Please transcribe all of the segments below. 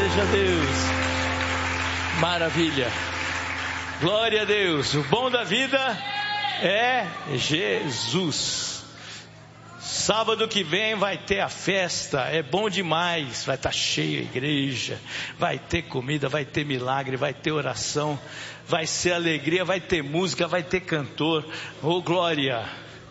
seja Deus. Maravilha. Glória a Deus. O bom da vida é Jesus. Sábado que vem vai ter a festa, é bom demais, vai estar cheia a igreja, vai ter comida, vai ter milagre, vai ter oração, vai ser alegria, vai ter música, vai ter cantor. Oh glória!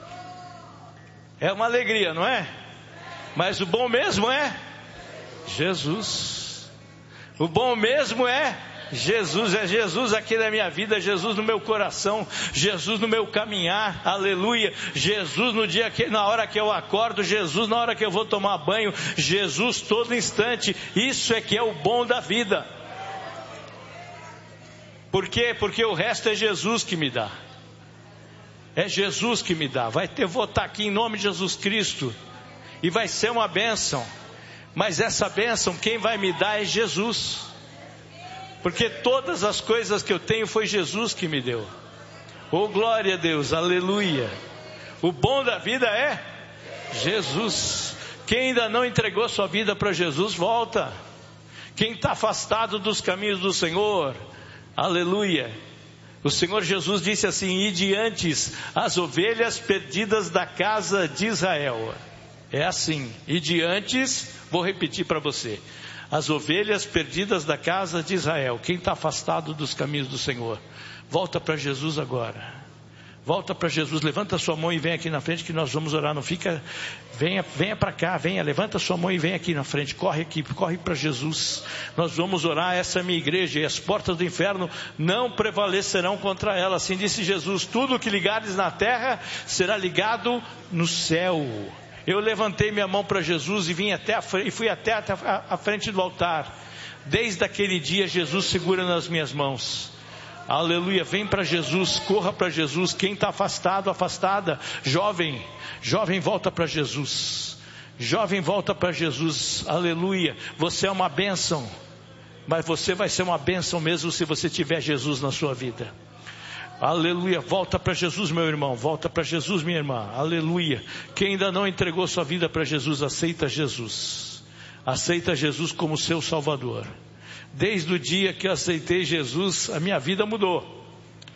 É uma alegria, não é? Mas o bom mesmo é Jesus. O bom mesmo é Jesus, é Jesus aqui na minha vida, Jesus no meu coração, Jesus no meu caminhar, aleluia, Jesus no dia que, na hora que eu acordo, Jesus na hora que eu vou tomar banho, Jesus todo instante. Isso é que é o bom da vida. Por quê? Porque o resto é Jesus que me dá. É Jesus que me dá. Vou estar aqui em nome de Jesus Cristo e vai ser uma bênção, mas essa bênção quem vai me dar é Jesus. Porque todas as coisas que eu tenho foi Jesus que me deu. Oh glória a Deus, aleluia. O bom da vida é Jesus. Quem ainda não entregou sua vida para Jesus, volta. Quem está afastado dos caminhos do Senhor, aleluia. O Senhor Jesus disse assim: ide antes as ovelhas perdidas da casa de Israel. É assim, ide antes, vou repetir para você. As ovelhas perdidas da casa de Israel. Quem está afastado dos caminhos do Senhor, volta para Jesus agora. Volta para Jesus, levanta sua mão e vem aqui na frente que nós vamos orar. Não fica, venha para cá, levanta sua mão e vem aqui na frente. Corre aqui, corre para Jesus. Nós vamos orar. Essa é a minha igreja e as portas do inferno não prevalecerão contra ela. Assim disse Jesus: tudo que ligares na terra será ligado no céu. Eu levantei minha mão para Jesus e fui até a frente do altar. Desde aquele dia Jesus segura nas minhas mãos. Aleluia, vem para Jesus, corra para Jesus. Quem está afastado, afastada, jovem volta para Jesus. Jovem volta para Jesus, aleluia. Você é uma bênção, mas você vai ser uma bênção mesmo se você tiver Jesus na sua vida. Aleluia, volta para Jesus meu irmão, volta para Jesus minha irmã, aleluia. Quem ainda não entregou sua vida para Jesus, aceita Jesus como seu Salvador. Desde o dia que eu aceitei Jesus, a minha vida mudou,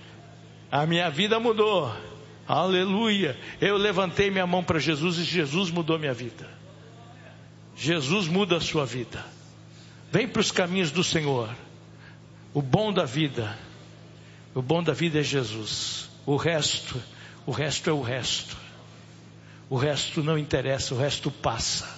aleluia. Eu levantei minha mão para Jesus e Jesus mudou minha vida. Jesus muda a sua vida. Vem para os caminhos do Senhor. O bom da vida é Jesus. O resto é o resto. O resto não interessa, o resto passa.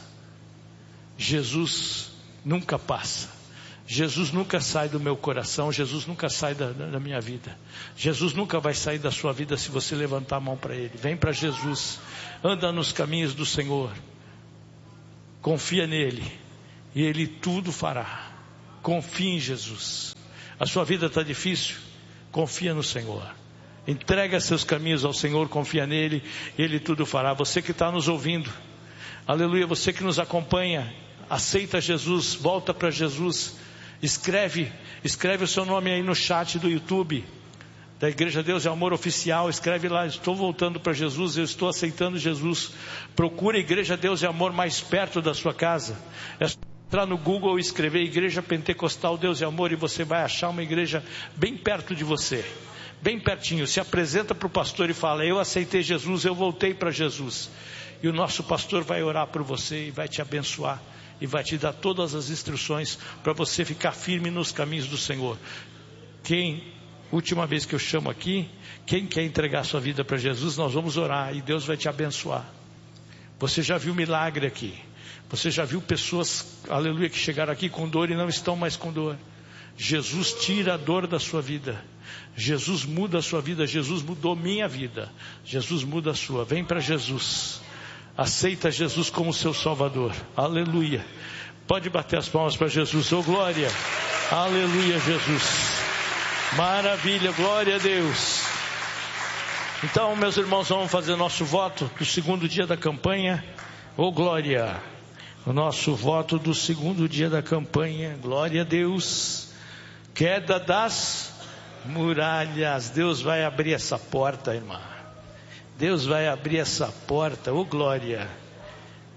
Jesus nunca passa. Jesus nunca sai do meu coração, Jesus nunca sai da minha vida. Jesus nunca vai sair da sua vida se você levantar a mão para Ele. Vem para Jesus, anda nos caminhos do Senhor, confia nele e Ele tudo fará. Confia em Jesus. A sua vida está difícil? Confia no Senhor. Entrega seus caminhos ao Senhor, confia nele, Ele tudo fará. Você que está nos ouvindo, aleluia, você que nos acompanha, aceita Jesus, volta para Jesus. Escreve o seu nome aí no chat do YouTube da Igreja Deus e Amor Oficial. Escreve lá: estou voltando para Jesus, eu estou aceitando Jesus. Procure a Igreja Deus e Amor mais perto da sua casa. É só entrar no Google e escrever Igreja Pentecostal Deus e Amor e você vai achar uma igreja bem perto de você, bem pertinho. Se apresenta para o pastor e fala: eu aceitei Jesus, eu voltei para Jesus. E o nosso pastor vai orar por você e vai te abençoar e vai te dar todas as instruções para você ficar firme nos caminhos do Senhor. Última vez que eu chamo aqui, quem quer entregar sua vida para Jesus, nós vamos orar e Deus vai te abençoar. Você já viu milagre aqui, você já viu pessoas, aleluia, que chegaram aqui com dor e não estão mais com dor. Jesus tira a dor da sua vida, Jesus muda a sua vida, Jesus mudou minha vida, Jesus muda a sua. Vem para Jesus, aceita Jesus como seu Salvador, aleluia. Pode bater as palmas para Jesus, oh glória, aleluia Jesus, maravilha, glória a Deus. Então meus irmãos, vamos fazer nosso voto do segundo dia da campanha, oh glória, o nosso voto do segundo dia da campanha, glória a Deus. Queda das muralhas, Deus vai abrir essa porta, irmã, Deus vai abrir essa porta, oh glória.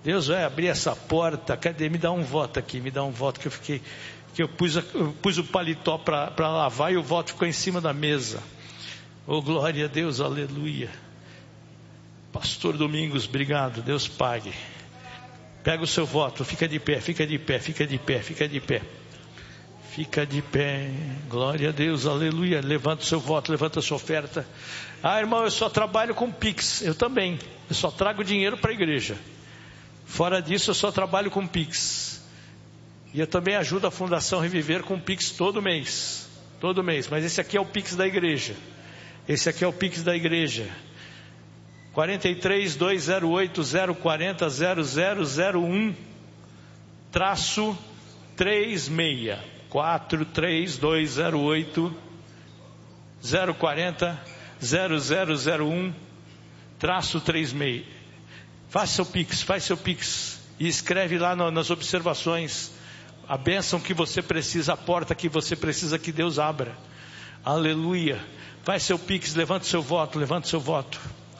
Deus vai abrir essa porta. Cadê? Me dá um voto aqui, me dá um voto que eu pus o paletó para lavar e o voto ficou em cima da mesa. Oh, glória a Deus, aleluia. Pastor Domingos, obrigado, Deus pague. Pega o seu voto, fica de pé, fica de pé, fica de pé, fica de pé. Fica de pé, glória a Deus, aleluia. Levanta o seu voto, levanta a sua oferta. Ah, irmão, eu só trabalho com Pix. Eu também, eu só trago dinheiro para a igreja. Fora disso, eu só trabalho com Pix. E eu também ajudo a Fundação Reviver com Pix todo mês. Todo mês, mas esse aqui é o Pix da igreja. Esse aqui é o Pix da igreja. 43-208-040-0001 -36 43-208-040-0001 -36. Faz seu Pix e escreve lá nas observações a bênção que você precisa, a porta que você precisa que Deus abra. Aleluia. Faz seu Pix, levanta o seu voto, levanta o seu voto.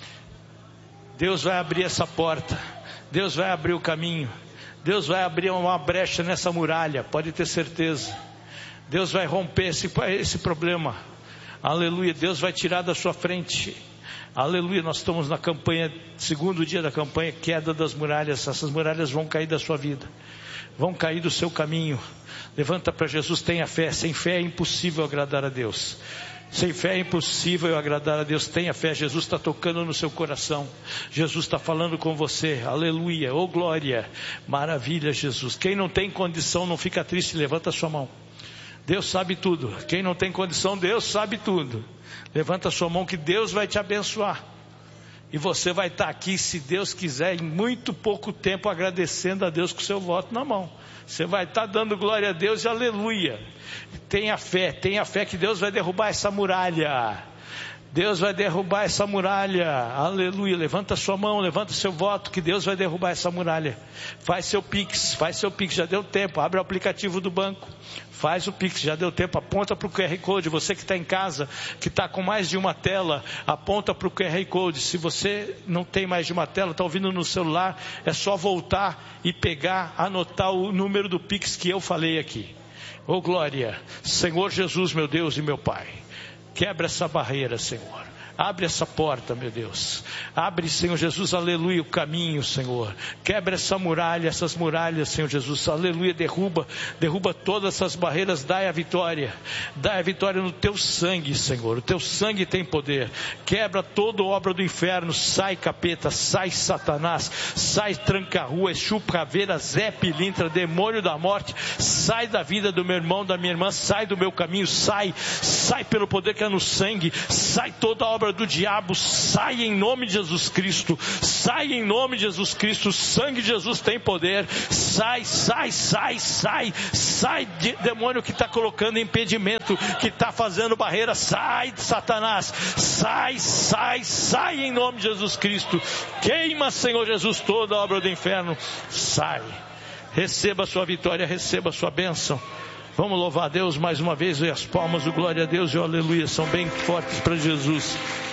Deus vai abrir essa porta, Deus vai abrir o caminho, Deus vai abrir uma brecha nessa muralha, pode ter certeza. Deus vai romper esse problema. Aleluia. Deus vai tirar da sua frente. Aleluia. Nós estamos na campanha, segundo dia da campanha, queda das muralhas. Essas muralhas vão cair da sua vida, vão cair do seu caminho. Levanta para Jesus, tenha fé. Sem fé é impossível agradar a Deus. Sem fé é impossível agradar a Deus. Tenha fé, Jesus está tocando no seu coração, Jesus está falando com você, aleluia, oh glória, maravilha Jesus. Quem não tem condição não fica triste, levanta a sua mão. Deus sabe tudo. Quem não tem condição, Deus sabe tudo. Levanta a sua mão que Deus vai te abençoar. E você vai estar aqui, se Deus quiser, em muito pouco tempo, agradecendo a Deus com o seu voto na mão. Você vai estar dando glória a Deus e aleluia. Tenha fé que Deus vai derrubar essa muralha. Deus vai derrubar essa muralha, aleluia. Levanta a sua mão, levanta o seu voto, que Deus vai derrubar essa muralha. Faz seu Pix, já deu tempo. Abre o aplicativo do banco, faz o Pix, já deu tempo. Aponta para o QR Code. Você que está em casa, que está com mais de uma tela, aponta para o QR Code. Se você não tem mais de uma tela, está ouvindo no celular, é só voltar e pegar, anotar o número do Pix que eu falei aqui. Oh glória, Senhor Jesus, meu Deus e meu Pai, quebra essa barreira, Senhor. Abre essa porta, meu Deus. Abre, Senhor Jesus, aleluia, o caminho, Senhor. Quebra essa muralha, essas muralhas, Senhor Jesus, aleluia. Derruba todas essas barreiras. Dai a vitória no teu sangue, Senhor. O teu sangue tem poder. Quebra toda obra do inferno. Sai capeta, sai Satanás, sai tranca-rua, chupa-caveira, Zé Pilintra, demônio da morte. Sai da vida do meu irmão, da minha irmã. Sai do meu caminho, sai pelo poder que é no sangue. Sai toda a obra do diabo, sai em nome de Jesus Cristo, sai em nome de Jesus Cristo. O sangue de Jesus tem poder. Sai, demônio que está colocando impedimento, que está fazendo barreira, sai Satanás, sai em nome de Jesus Cristo. Queima, Senhor Jesus, toda a obra do inferno, sai. Receba a sua vitória, receba a sua bênção. Vamos louvar a Deus mais uma vez, e as palmas, o glória a Deus e o aleluia são bem fortes para Jesus.